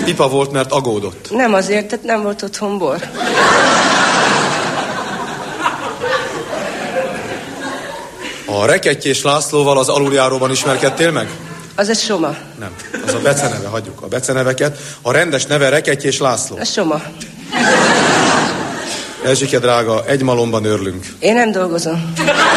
Pipa volt, mert agódott. Nem azért, tehát nem volt otthon bor. A Rekettyés Lászlóval az aluljáróban ismerkedtél meg? Az egy Soma. Nem, az a beceneve, hagyjuk a beceneveket. A rendes neve Rekettyés László. A Soma. Erzsike drága, egy malomban örlünk. Én nem dolgozom.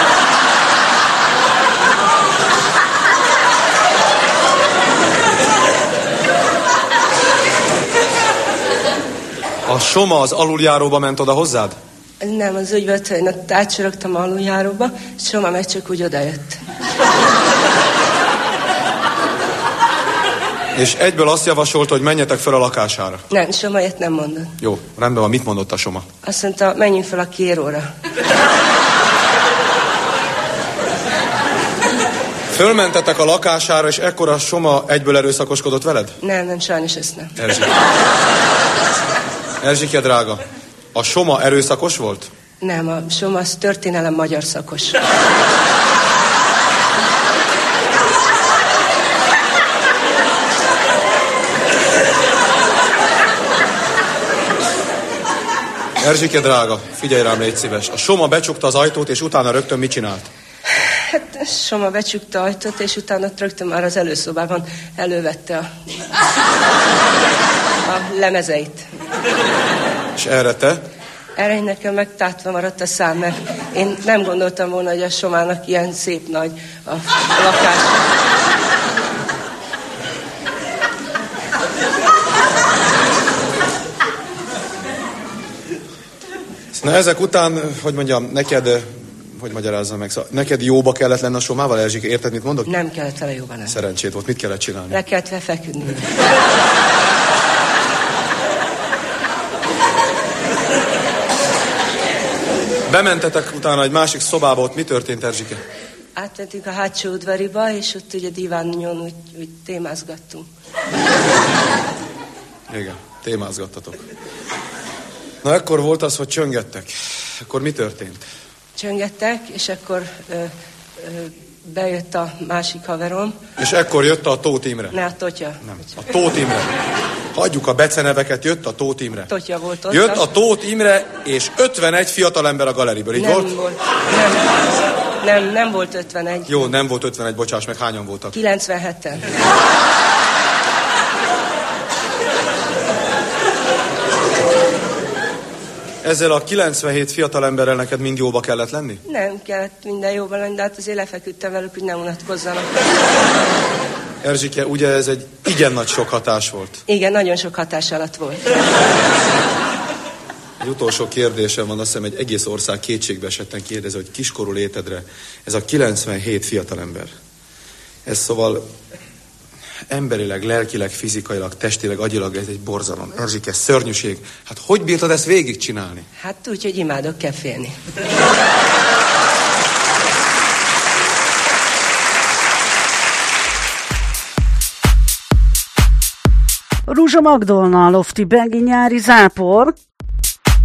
A Soma az aluljáróba ment oda hozzád? Nem, az úgy volt, hogy én ott átsorogtam aluljáróba, Soma meg csak úgy odajött. És egyből azt javasolt, hogy menjetek fel a lakására. Nem, Soma ilyet nem mondott. Jó, rendben van. Mit mondott a Soma? Azt mondta, menjünk fel a kéróra. Fölmentetek a lakására, és ekkor a Soma egyből erőszakoskodott veled? Nem, sajnos ezt nem. Erzsike drága, a Soma erőszakos volt? Nem, a Soma az történelem magyar szakos. Erzsike drága, figyelj rám, légy szíves. A Soma becsukta az ajtót, és utána rögtön mit csinált? Hát Soma becsukta ajtót, és utána rögtön már az előszobában elővette a lemezeit. És erre te? Erre nekem megtátva maradt a szám, mert én nem gondoltam volna, hogy a Somának ilyen szép nagy a lakás. Na ezek után, hogy mondjam, neked, hogy magyarázzam meg, szóval neked jóba kellett lenni a Somával, Erzsike, érted, mit mondok? Nem kellett vele jóba lenni. Szerencsét volt, mit kellett csinálni? Le kellett vele feküdni. Bementetek utána egy másik szobába, ott mi történt, Erzsike? Átmentünk a hátsó udvariba, és ott ugye diványon úgy témázgattunk. Igen, témázgattatok. Na, ekkor volt az, hogy csöngettek. Akkor mi történt? Csöngettek, és akkor bejött a másik haverom. És ekkor jött a Tóth Imre? Ne, a Totya. Nem, a Tóth Imre. Hagyjuk a beceneveket, jött a Tóth Imre. Totya volt ott. Jött a Tóth Imre, és 51 fiatalember a galeriből, így nem volt? Nem volt 51. Jó, nem volt 51, bocsáss meg, hányan voltak? 97-en. Ezzel a 97 fiatalemberrel neked mind jóba kellett lenni? Nem kellett minden jóban lenni, de hát azért lefeküdtem velük, hogy ne unatkozzanak. Erzsike, ugye ez egy igen nagy sok hatás volt? Igen, nagyon sok hatás alatt volt. Egy utolsó kérdésem van, azt hiszem, egy egész ország kétségbe esetten kérdezi, hogy kiskorú létedre ez a 97 fiatalember. Ez szóval emberileg, lelkileg, fizikailag, testileg, agyilag ez egy borzalom. Erzsike, szörnyűség. Hát hogy bírtad ezt végigcsinálni? Hát úgy, hogy imádok kefélni. Ruzsa Magdolna, Lofty Begi nyári zápor.